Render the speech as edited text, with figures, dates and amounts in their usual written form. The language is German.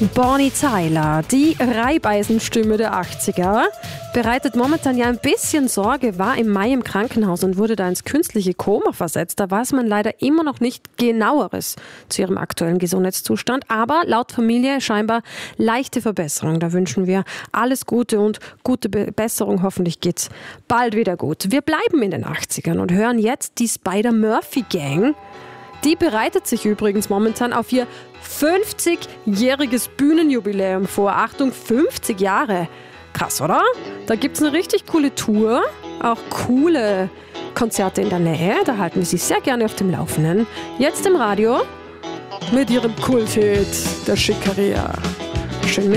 Bonnie Tyler, die Reibeisenstimme der 80er, bereitet momentan ja ein bisschen Sorge, war im Mai im Krankenhaus und wurde da ins künstliche Koma versetzt. Da weiß man leider immer noch nicht Genaueres zu ihrem aktuellen Gesundheitszustand, aber laut Familie scheinbar leichte Verbesserung. Da wünschen wir alles Gute und gute Besserung. Hoffentlich geht's bald wieder gut. Wir bleiben in den 80ern und hören jetzt die Spider-Murphy-Gang. Die bereitet sich übrigens momentan auf ihr 50-jähriges Bühnenjubiläum vor. Achtung, 50 Jahre. Krass, oder? Da gibt's eine richtig coole Tour, auch coole Konzerte in der Nähe. Da halten wir Sie sehr gerne auf dem Laufenden. Jetzt im Radio mit ihrem Kulthit, der Schickeria. Schön